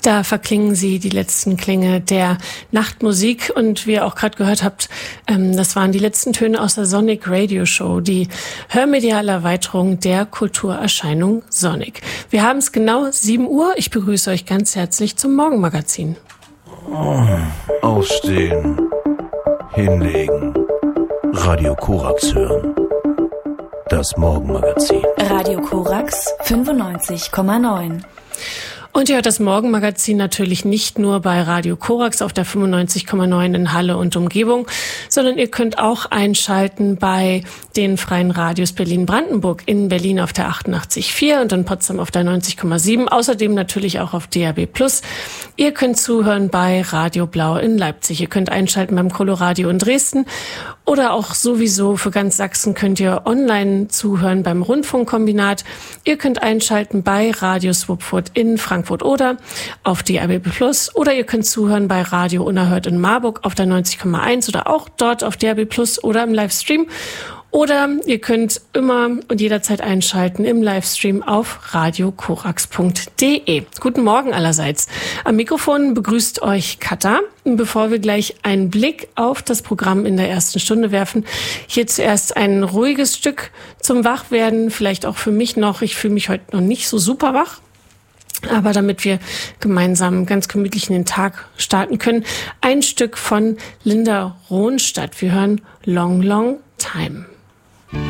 Da verklingen sie die letzten Klänge der Nachtmusik und wie ihr auch gerade gehört habt, das waren die letzten Töne aus der Sonic Radio Show, die hörmediale Erweiterung der Kulturerscheinung Sonic. Wir haben es genau 7 Uhr. Ich begrüße euch ganz herzlich zum Morgenmagazin. Aufstehen, hinlegen, Radio Korax hören. Das Morgenmagazin. Radio Korax 95,9. Und ihr hört das Morgenmagazin natürlich nicht nur bei Radio Korax auf der 95,9 in Halle und Umgebung, sondern ihr könnt auch einschalten bei den freien Radios Berlin-Brandenburg, in Berlin auf der 88,4 und in Potsdam auf der 90,7, außerdem natürlich auch auf DAB+. Ihr könnt zuhören bei Radio Blau in Leipzig, ihr könnt einschalten beim Coloradio in Dresden oder auch sowieso für ganz Sachsen könnt ihr online zuhören beim Rundfunkkombinat. Ihr könnt einschalten bei Radio Swupfurt in Frankfurt oder auf DAB+ oder ihr könnt zuhören bei Radio Unerhört in Marburg auf der 90,1 oder auch dort auf DAB+ oder im Livestream. Oder ihr könnt immer und jederzeit einschalten im Livestream auf radiokorax.de. Guten Morgen allerseits. Am Mikrofon begrüßt euch Katha. Bevor wir gleich einen Blick auf das Programm in der ersten Stunde werfen, hier zuerst ein ruhiges Stück zum Wachwerden. Vielleicht auch für mich noch. Ich fühle mich heute noch nicht so super wach. Aber damit wir gemeinsam ganz gemütlich in den Tag starten können, ein Stück von Linda Ronstadt. Wir hören Long, Long Time.